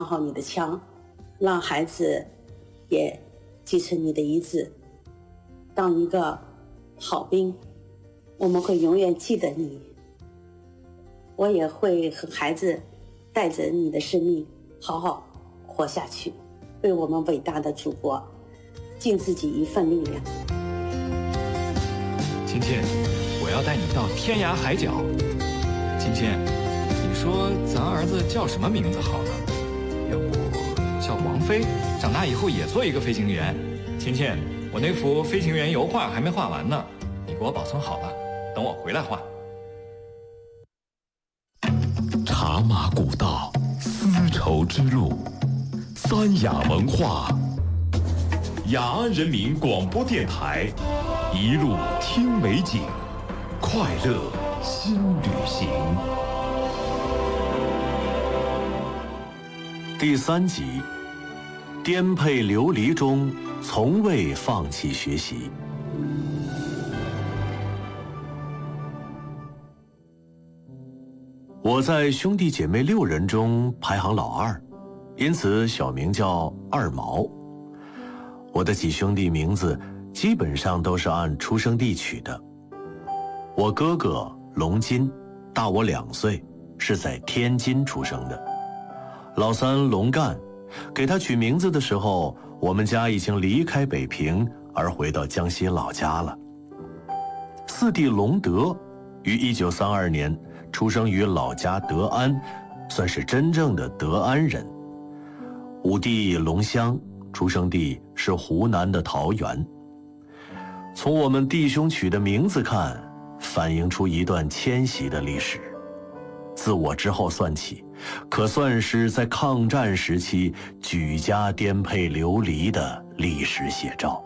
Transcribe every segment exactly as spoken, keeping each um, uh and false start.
好你的枪，让孩子也继承你的遗志，当一个好兵。我们会永远记得你，我也会和孩子带着你的生命好好活下去，为我们伟大的祖国尽自己一份力量。 亲亲，我要带你到天涯海角。亲亲，你说咱儿子叫什么名字好呢？要不叫王飞，长大以后也做一个飞行员。亲亲，我那幅飞行员油画还没画完呢，你给我保存好了，等我回来画。 茶马古道，丝绸之路，三雅文化，雅安人民广播电台，一路听美景，快乐新旅行。第三集，颠沛流离中从未放弃学习。我在兄弟姐妹六人中排行老二，因此小名叫二毛。我的几兄弟名字基本上都是按出生地取的。我哥哥龙金大我两岁，是在天津出生的。老三龙干，给他取名字的时候，我们家已经离开北平而回到江西老家了。四弟龙德于一九三二年出生于老家德安，算是真正的德安人。五弟龙香出生地是湖南的桃源。从我们弟兄取的名字看，反映出一段迁徙的历史。自我之后算起，可算是在抗战时期举家颠沛流离的历史写照。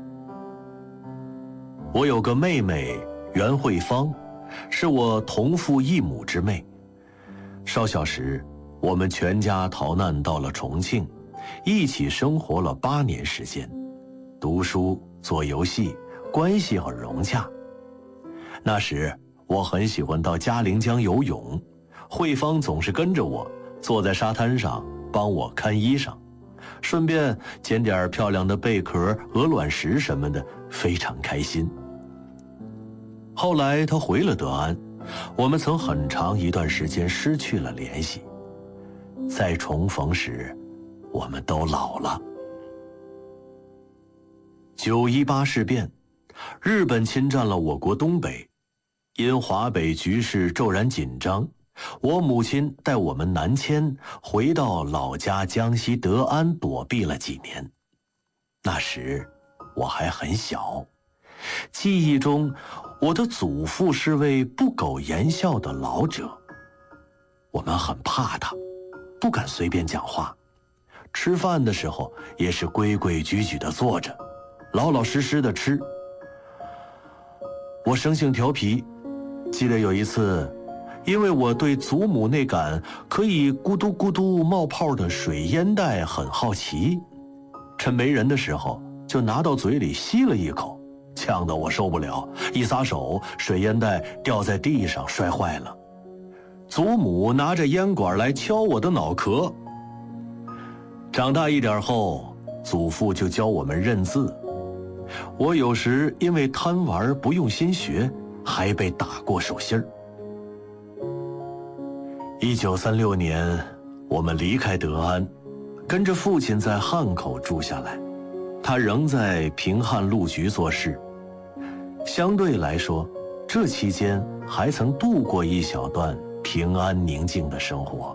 我有个妹妹袁慧芳，是我同父异母之妹。少小时，我们全家逃难到了重庆，一起生活了八年时间，读书做游戏，关系很融洽。那时我很喜欢到嘉陵江游泳，慧芳总是跟着我坐在沙滩上帮我看衣裳，顺便捡点漂亮的贝壳、鹅卵石什么的，非常开心。后来他回了德安，我们曾很长一段时间失去了联系。再重逢时，我们都老了。九一八事变，日本侵占了我国东北，因华北局势骤然紧张，我母亲带我们南迁，回到老家江西德安躲避了几年。那时我还很小，记忆中我的祖父是位不苟言笑的老者，我们很怕他，不敢随便讲话，吃饭的时候也是规规矩矩地坐着，老老实实地吃。我生性调皮，记得有一次，因为我对祖母那杆可以咕嘟咕嘟冒泡的水烟袋很好奇，趁没人的时候就拿到嘴里吸了一口，呛得我受不了，一撒手，水烟袋掉在地上摔坏了。祖母拿着烟管来敲我的脑壳。长大一点后，祖父就教我们认字。我有时因为贪玩不用心学，还被打过手心儿。一九三六年，我们离开德安，跟着父亲在汉口住下来。他仍在平汉路局做事，相对来说，这期间还曾度过一小段平安宁静的生活。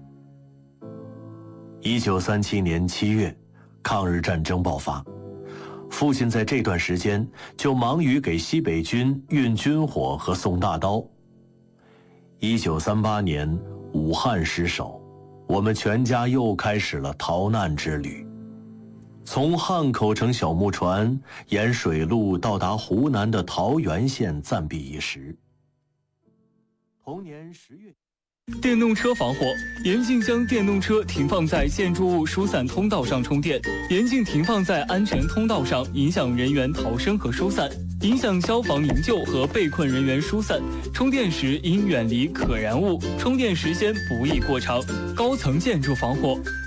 一九三七年七月，抗日战争爆发，父亲在这段时间就忙于给西北军运军火和送大刀。一九三八年，武汉失守，我们全家又开始了逃难之旅。从汉口乘小木船沿水路到达湖南的桃源县暂避一时。同年十月， 电动车防火，严禁将电动车停放在建筑物疏散通道上充电，严禁停放在安全通道上，影响人员逃生和疏散。 影响消防营救和被困人员疏散。充电时应远离可燃物，充电时间不宜过长。高层建筑防火。